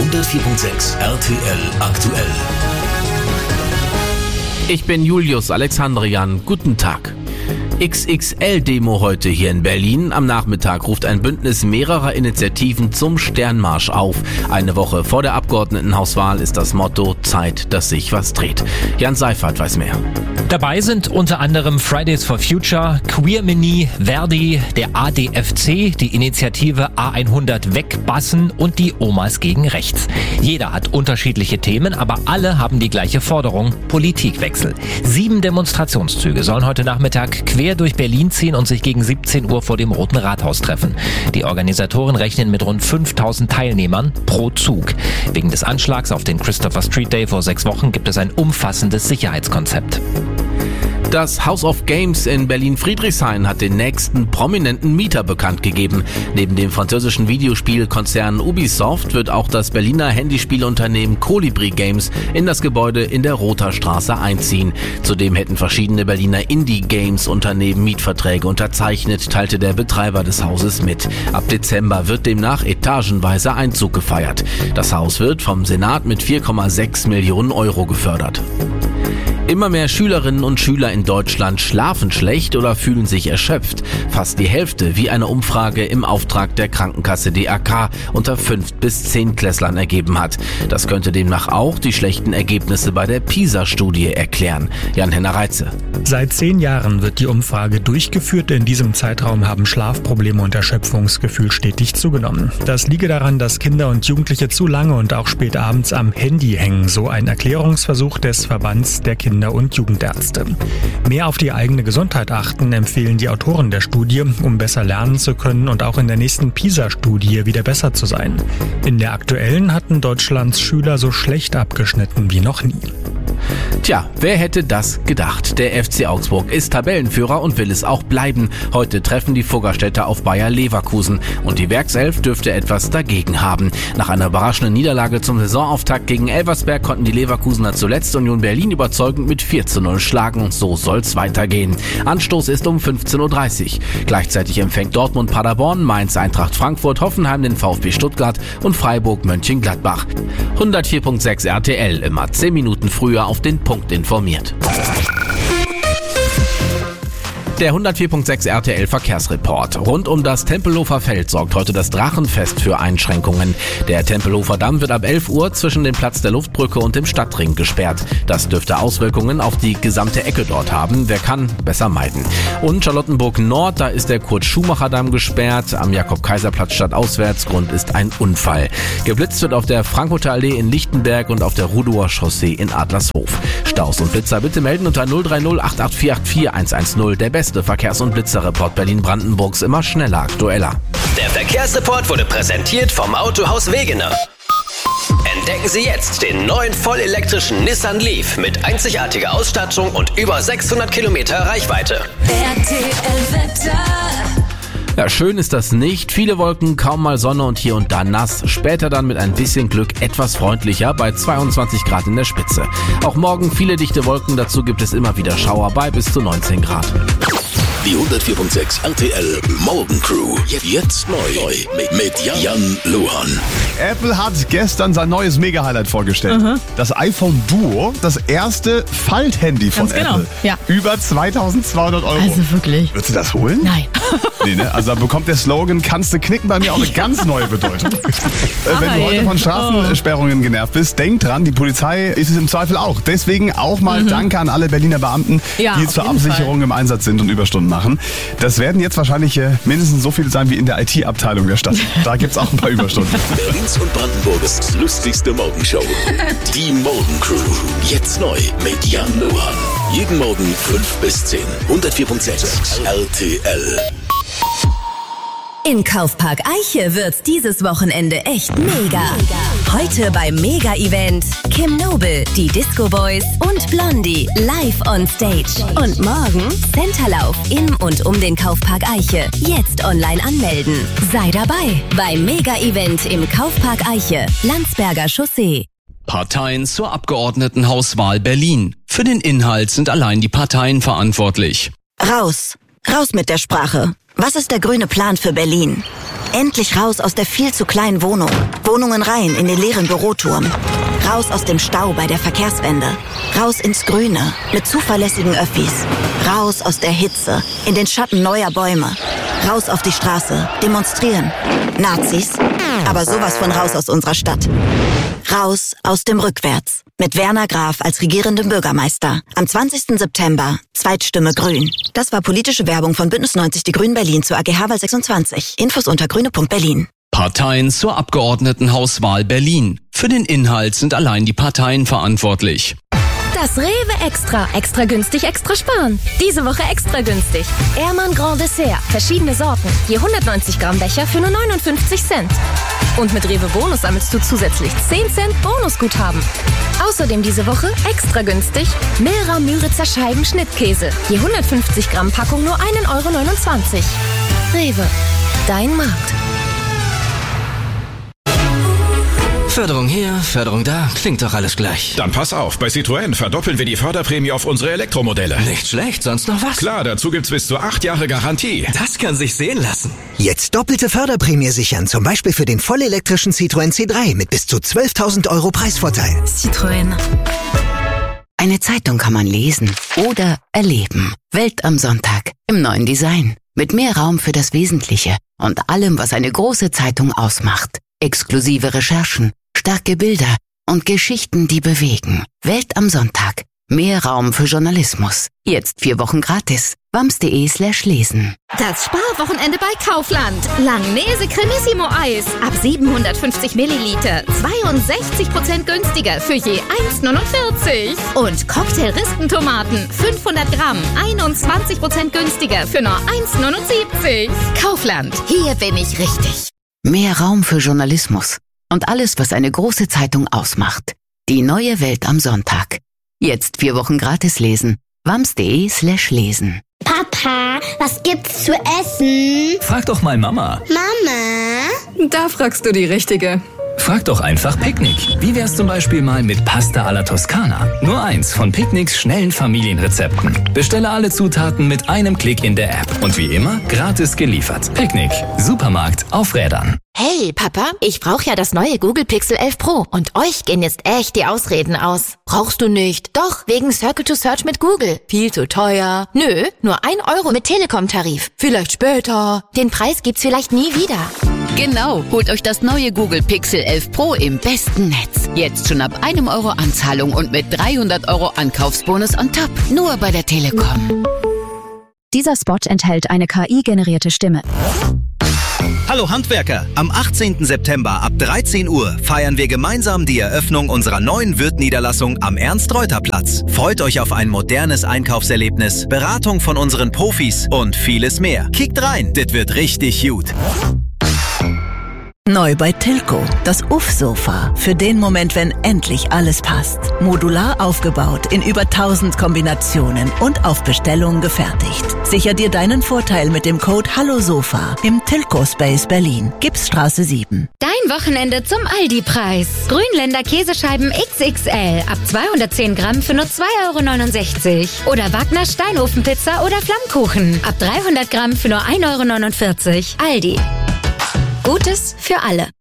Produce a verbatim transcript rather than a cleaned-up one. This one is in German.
hundertvier Komma sechs R T L aktuell. Ich bin Julius Alexandrian. Guten Tag. X X L-Demo heute hier in Berlin. Am Nachmittag ruft ein Bündnis mehrerer Initiativen zum Sternmarsch auf. Eine Woche vor der Abgeordnetenhauswahl ist das Motto Zeit, dass sich was dreht. Jan Seifert weiß mehr. Dabei sind unter anderem Fridays for Future, Queer Mini, Verdi, der A D F C, die Initiative A hundert Wegbassen und die Omas gegen Rechts. Jeder hat unterschiedliche Themen, aber alle haben die gleiche Forderung: Politikwechsel. Sieben Demonstrationszüge sollen heute Nachmittag quer durch Berlin ziehen und sich gegen siebzehn Uhr vor dem Roten Rathaus treffen. Die Organisatoren rechnen mit rund fünftausend Teilnehmern pro Zug. Wegen des Anschlags auf den Christopher Street Day vor sechs Wochen gibt es ein umfassendes Sicherheitskonzept. Das House of Games in Berlin-Friedrichshain hat den nächsten prominenten Mieter bekannt gegeben. Neben dem französischen Videospielkonzern Ubisoft wird auch das Berliner Handyspielunternehmen Colibri Games in das Gebäude in der Rother Straße einziehen. Zudem hätten verschiedene Berliner Indie-Games-Unternehmen Mietverträge unterzeichnet, teilte der Betreiber des Hauses mit. Ab Dezember wird demnach etagenweise Einzug gefeiert. Das Haus wird vom Senat mit vier Komma sechs Millionen Euro gefördert. Immer mehr Schülerinnen und Schüler in Deutschland schlafen schlecht oder fühlen sich erschöpft. Fast die Hälfte, wie eine Umfrage im Auftrag der Krankenkasse D A K unter fünf bis zehn Klässlern ergeben hat. Das könnte demnach auch die schlechten Ergebnisse bei der PISA-Studie erklären. Jan-Henner Reitze. Seit zehn Jahren wird die Umfrage durchgeführt. In diesem Zeitraum haben Schlafprobleme und Erschöpfungsgefühl stetig zugenommen. Das liege daran, dass Kinder und Jugendliche zu lange und auch spät abends am Handy hängen, so ein Erklärungsversuch des Verbands der Kinder- und Jugendärzte. Mehr auf die eigene Gesundheit achten empfehlen die Autoren der Studie, um besser lernen zu können und auch in der nächsten PISA-Studie wieder besser zu sein. In der aktuellen hatten Deutschlands Schüler so schlecht abgeschnitten wie noch nie. Tja, wer hätte das gedacht? Der F C Augsburg ist Tabellenführer und will es auch bleiben. Heute treffen die Fuggerstädter auf Bayer Leverkusen und die Werkself dürfte etwas dagegen haben. Nach einer überraschenden Niederlage zum Saisonauftakt gegen Elversberg konnten die Leverkusener zuletzt Union Berlin überzeugend mit vier zu null schlagen. So soll's weitergehen. Anstoß ist um fünfzehn Uhr dreißig. Gleichzeitig empfängt Dortmund Paderborn, Mainz Eintracht Frankfurt, Hoffenheim den VfB Stuttgart und Freiburg Mönchengladbach. hundertvier Komma sechs R T L, immer zehn Minuten früher auf den Punkt informiert. Der hundertvier Komma sechs R T L Verkehrsreport. Rund um das Tempelhofer Feld sorgt heute das Drachenfest für Einschränkungen. Der Tempelhofer Damm wird ab elf Uhr zwischen dem Platz der Luftbrücke und dem Stadtring gesperrt. Das dürfte Auswirkungen auf die gesamte Ecke dort haben. Wer kann, besser meiden. Und Charlottenburg Nord, da ist der Kurt-Schumacher-Damm gesperrt. Am Jakob-Kaiser-Platz stadtauswärts. Grund ist ein Unfall. Geblitzt wird auf der Frankfurter Allee in Lichtenberg und auf der Rudower Chaussee in Adlershof. Staus und Blitzer bitte melden unter null drei null acht acht vier acht vier eins eins null. Der beste Verkehrs- und Blitzerreport Berlin-Brandenburgs, immer schneller, aktueller. Der Verkehrsreport wurde präsentiert vom Autohaus Wegener. Entdecken Sie jetzt den neuen vollelektrischen Nissan Leaf mit einzigartiger Ausstattung und über sechshundert Kilometer Reichweite. R T L-Wetter. Ja, schön ist das nicht. Viele Wolken, kaum mal Sonne und hier und da nass. Später dann mit ein bisschen Glück etwas freundlicher bei zweiundzwanzig Grad in der Spitze. Auch morgen viele dichte Wolken, dazu gibt es immer wieder Schauer bei bis zu neunzehn Grad. Die hundertvier Komma sechs R T L Morgen Crew. Jetzt neu mit, mit Jan, Jan Luhan. Apple hat gestern sein neues Mega-Highlight vorgestellt. Mhm. Das iPhone Duo, das erste Falthandy von Ganz genau. Apple. Ja. Über zweitausendzweihundert Euro. Also wirklich. Würdest du das holen? Nein. Nee, ne? Also da bekommt der Slogan "Kannst du knicken" bei mir auch eine ganz neue Bedeutung. äh, wenn du heute von Straßensperrungen genervt bist, denk dran, die Polizei ist es im Zweifel auch. Deswegen auch mal mhm. Danke an alle Berliner Beamten, ja, die zur Absicherung Fall. im Einsatz sind und Überstunden machen. Das werden jetzt wahrscheinlich äh, mindestens so viele sein wie in der I T-Abteilung der Stadt. Da gibt's auch ein paar Überstunden. Berlins und Brandenburgs lustigste Morgenshow. Die Morgen Crew. Jetzt neu mit Jan Luhan. Jeden Morgen fünf bis zehn. hundertvier Komma sechs R T L. In Kaufpark Eiche wird's dieses Wochenende echt mega. Heute beim Mega-Event Kim Noble, die Disco Boys und Blondie live on stage. Und morgen Centerlauf im und um den Kaufpark Eiche. Jetzt online anmelden. Sei dabei beim Mega-Event im Kaufpark Eiche, Landsberger Chaussee. Parteien zur Abgeordnetenhauswahl Berlin. Für den Inhalt sind allein die Parteien verantwortlich. Raus. Raus mit der Sprache. Was ist der grüne Plan für Berlin? Endlich raus aus der viel zu kleinen Wohnung. Wohnungen rein in den leeren Büroturm. Raus aus dem Stau bei der Verkehrswende. Raus ins Grüne mit zuverlässigen Öffis. Raus aus der Hitze in den Schatten neuer Bäume. Raus auf die Straße, demonstrieren. Nazis, aber sowas von raus aus unserer Stadt. Raus aus dem Rückwärts. Mit Werner Graf als regierendem Bürgermeister. Am zwanzigsten September, Zweitstimme Grün. Das war politische Werbung von Bündnis neunzig Die Grünen Berlin zur A G H-Wahl sechsundzwanzig. Infos unter grüne Punkt berlin. Parteien zur Abgeordnetenhauswahl Berlin. Für den Inhalt sind allein die Parteien verantwortlich. Das Rewe Extra. Extra günstig, extra sparen. Diese Woche extra günstig. Ehrmann Grand Dessert. Verschiedene Sorten. Je hundertneunzig Gramm Becher für nur neunundfünfzig Cent. Und mit Rewe Bonus sammelst du zusätzlich zehn Cent Bonusguthaben. Außerdem diese Woche extra günstig Milra Müritzer Scheiben Schnittkäse. Je hundertfünfzig Gramm Packung nur ein Euro neunundzwanzig. Rewe. Dein Markt. Förderung hier, Förderung da, klingt doch alles gleich. Dann pass auf, bei Citroën verdoppeln wir die Förderprämie auf unsere Elektromodelle. Nicht schlecht, sonst noch was? Klar, dazu gibt's bis zu acht Jahre Garantie. Das kann sich sehen lassen. Jetzt doppelte Förderprämie sichern, zum Beispiel für den vollelektrischen Citroën C drei mit bis zu zwölftausend Euro Preisvorteil. Citroën. Eine Zeitung kann man lesen oder erleben. Welt am Sonntag im neuen Design. Mit mehr Raum für das Wesentliche und allem, was eine große Zeitung ausmacht. Exklusive Recherchen, starke Bilder und Geschichten, die bewegen. Welt am Sonntag. Mehr Raum für Journalismus. Jetzt vier Wochen gratis. wams.de slash lesen. Das Sparwochenende bei Kaufland. Langnese Cremissimo Eis. Ab siebenhundertfünfzig Milliliter. zweiundsechzig Prozent günstiger für je eins neunundvierzig. Und Cocktail-Rispentomaten. fünfhundert Gramm. einundzwanzig Prozent günstiger für nur eins neunundsiebzig. Kaufland. Hier bin ich richtig. Mehr Raum für Journalismus und alles, was eine große Zeitung ausmacht. Die neue Welt am Sonntag. Jetzt vier Wochen gratis lesen. wams.de slash lesen. Papa, was gibt's zu essen? Frag doch mal Mama. Mama? Da fragst du die Richtige. Frag doch einfach Picknick. Wie wär's zum Beispiel mal mit Pasta alla Toskana? Nur eins von Picknicks schnellen Familienrezepten. Bestelle alle Zutaten mit einem Klick in der App. Und wie immer, gratis geliefert. Picknick. Supermarkt auf Rädern. Hey, Papa, ich brauche ja das neue Google Pixel elf Pro. Und euch gehen jetzt echt die Ausreden aus. Brauchst du nicht. Doch, wegen Circle to Search mit Google. Viel zu teuer. Nö, nur ein Euro mit Telekom-Tarif. Vielleicht später. Den Preis gibt's vielleicht nie wieder. Genau, holt euch das neue Google Pixel elf Pro im besten Netz. Jetzt schon ab einem Euro Anzahlung und mit dreihundert Euro Ankaufsbonus on top. Nur bei der Telekom. Dieser Spot enthält eine K I-generierte Stimme. Hallo Handwerker! Am achtzehnten September ab dreizehn Uhr feiern wir gemeinsam die Eröffnung unserer neuen Wirth-Niederlassung am Ernst-Reuter-Platz. Freut euch auf ein modernes Einkaufserlebnis, Beratung von unseren Profis und vieles mehr. Kickt rein, das wird richtig gut. Neu bei Tilco, das Uff-Sofa. Für den Moment, wenn endlich alles passt. Modular aufgebaut, in über tausend Kombinationen und auf Bestellung gefertigt. Sicher dir deinen Vorteil mit dem Code HalloSofa im Tilco Space Berlin. Gipsstraße sieben. Dein Wochenende zum Aldi-Preis. Grünländer Käsescheiben X X L ab zweihundertzehn Gramm für nur zwei Euro neunundsechzig. Oder Wagner Steinofenpizza oder Flammkuchen ab dreihundert Gramm für nur ein Euro neunundvierzig. Aldi. Gutes für alle.